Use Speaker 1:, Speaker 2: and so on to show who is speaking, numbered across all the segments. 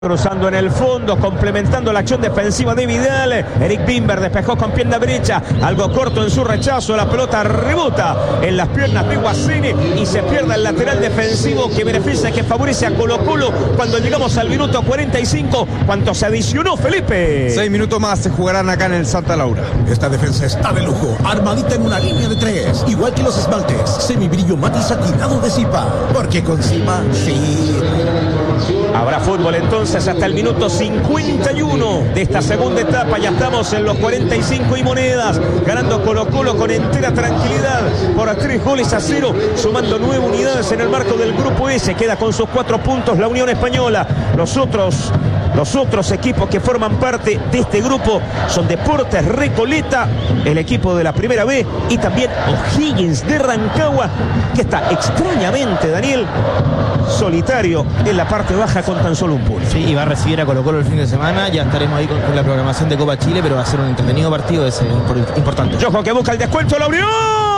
Speaker 1: Cruzando en el fondo, complementando la acción defensiva de Vidal. Eric Bimber despejó con pierna derecha, algo corto en su rechazo. La pelota rebota en las piernas de Guasini y se pierde el lateral defensivo que beneficia, que favorece a Colo-Colo cuando llegamos al minuto 45. ¿Cuánto se adicionó, Felipe?
Speaker 2: 6 minutos más se jugarán acá en el Santa Laura.
Speaker 3: Esta defensa está de lujo, armadita en una línea de 3, igual que los esmaltes. Semibrillo matiz satinado de Zipa, porque con Zipa sí.
Speaker 1: Habrá fútbol entonces hasta el minuto 51 de esta segunda etapa. Ya estamos en los 45 y monedas, ganando Colo-Colo con entera tranquilidad por 3-0, sumando 9 unidades en el marco del grupo S. Queda con sus 4 puntos la Unión Española. Los otros equipos que forman parte de este grupo son Deportes Recoleta, el equipo de la Primera B, y también O'Higgins de Rancagua, que está extrañamente, Daniel, solitario en la parte baja con tan solo un punto.
Speaker 4: Sí, y va a recibir a Colo-Colo el fin de semana. Ya estaremos ahí con la programación de Copa Chile, pero va a ser un entretenido partido ese, importante.
Speaker 1: Ojo que busca el descuento, la Unión.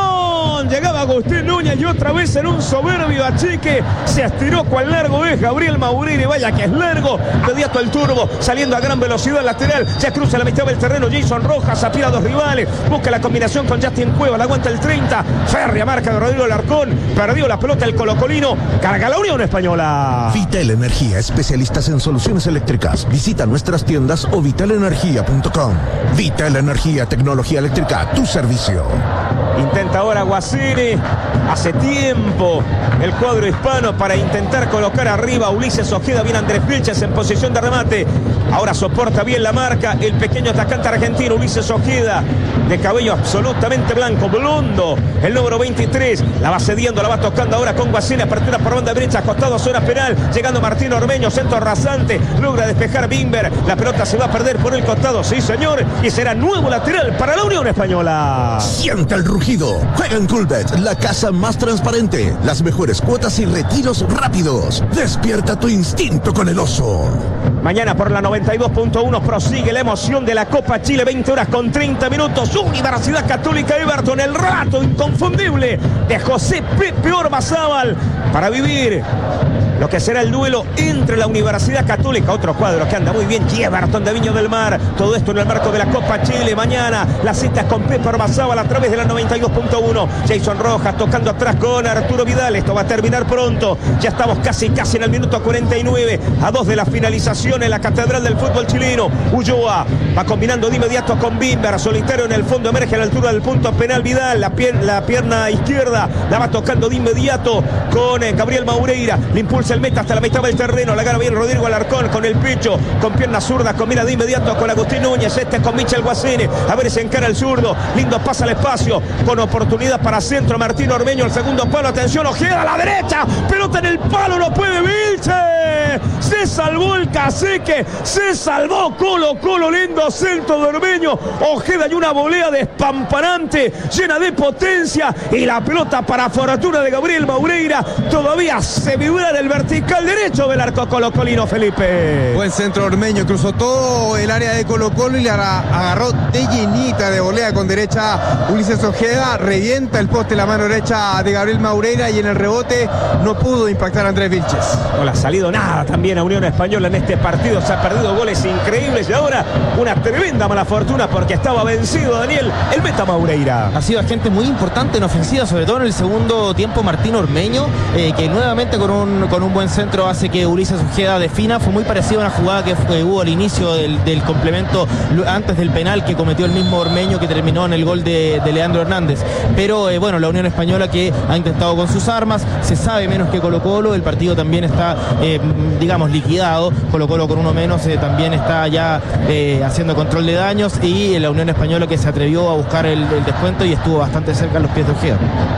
Speaker 1: Llegaba Agustín Núñez y otra vez en un soberbio achique se estiró cual largo es Gabriel Maureira, y vaya que es largo, inmediato el turbo, saliendo a gran velocidad lateral, ya cruza la mitad del terreno Jason Rojas, apila a 2 rivales, busca la combinación con Justin Cueva, la aguanta el 30, férrea marca de Rodrigo Larcón, perdió la pelota el colocolino, carga la Unión Española.
Speaker 3: Vital Energía, especialistas en soluciones eléctricas. Visita nuestras tiendas o vitalenergia.com. Vital Energía, tecnología eléctrica a tu servicio.
Speaker 1: Intenta ahora Guasini, hace tiempo el cuadro hispano para intentar colocar arriba a Ulises Ojeda, bien Andrés Vilches en posición de remate, ahora soporta bien la marca el pequeño atacante argentino Ulises Ojeda, de cabello absolutamente blanco, blondo, el número 23, la va cediendo, la va tocando ahora con Guasini, apertura por banda derecha, acostado a zona penal, llegando Martín Ormeño, centro rasante, logra despejar Bimber, la pelota se va a perder por el costado, sí señor, y será nuevo lateral para la Unión Española.
Speaker 3: Sienta el rugido, juega en Coolbet, la casa más transparente, las mejores cuotas y retiros rápidos. Despierta tu instinto con el oso.
Speaker 1: Mañana por la 92.1 prosigue la emoción de la Copa Chile, 20 horas con 30 minutos. Universidad Católica Everton, el rato inconfundible de José Pepe Ormazábal para vivir lo que será el duelo entre la Universidad Católica, otro cuadro que anda muy bien, y Everton de Viña del Mar. Todo esto en el marco de la Copa Chile. Mañana las citas con Pepe Ormazábal a través de la 92.1. Jason Rojas tocando atrás con Arturo Vidal. Esto va a terminar pronto. Ya estamos casi en el minuto 49, a 2 de la finalización en la Catedral del Fútbol Chileno. Ulloa va combinando de inmediato con Bimber, solitario en el fondo, emerge a la altura del punto penal Vidal, la pierna izquierda la va tocando de inmediato con Gabriel Maureira, le impulsa el meta hasta la mitad del terreno, la gana bien Rodrigo Alarcón con el pecho, con pierna zurda, combina de inmediato con Agustín Núñez, con Michel Guasini, a ver si encara el zurdo, lindo pasa al espacio, con oportunidad para centro Martín Ormeño, el segundo palo, atención, Ojeda a la derecha, pelota en el palo, no puede Vilche, se salvó el cacique, se salvó Colo-Colo, lindo centro de Ormeño, Ojeda y una volea despampanante, llena de potencia, y la pelota para fortuna de Gabriel Maureira, todavía se vibra en el vertical derecho del arco colocolino, Felipe.
Speaker 2: Buen centro Ormeño, cruzó todo el área de Colo-Colo y le agarró de llenita de volea con derecha Ulises Ojeda, revienta el poste la mano derecha de Gabriel Maureira y en el rebote no pudo impactar a Andrés Vilches.
Speaker 1: No le ha salido nada también a Unión Española en este partido, se ha perdido goles increíbles y ahora una tremenda mala fortuna porque estaba vencido, Daniel, el meta Maureira.
Speaker 4: Ha sido agente muy importante en ofensiva, sobre todo en el segundo tiempo Martín Ormeño, que nuevamente con un buen centro hace que Ulises Ojeda defina. Fue muy parecido a una jugada que hubo al inicio del complemento antes del penal que cometió el mismo Ormeño, que terminó en el gol de Leandro Hernández. Pero bueno, la Unión Española que ha intentado con sus armas, se sabe menos que Colo-Colo, el partido también está digamos liquidado, Colo-Colo con uno menos también está ya haciendo control de daños, y la Unión Española que se atrevió a buscar el descuento y estuvo bastante cerca a los pies de Ojeda.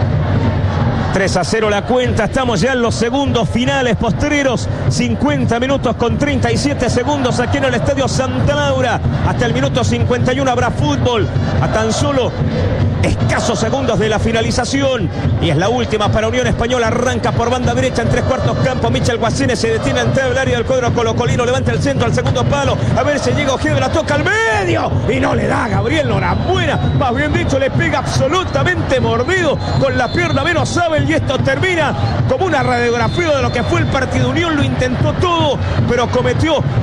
Speaker 1: 3-0 la cuenta, estamos ya en los segundos finales postreros, 50 minutos con 37 segundos aquí en el Estadio Santa Laura, hasta el minuto 51 habrá fútbol, a tan solo escasos segundos de la finalización, y es la última para Unión Española, arranca por banda derecha en 3/4 campo, Michel Guasini se detiene ante el área del cuadro colocolino, levanta el centro al segundo palo, a ver si llega Ojeda, la toca al medio, y no le da Gabriel Norambuena, más bien dicho, le pega absolutamente mordido, con la pierna menos hábil y esto termina como una radiografía de lo que fue el partido. Unión lo intentó todo, pero cometió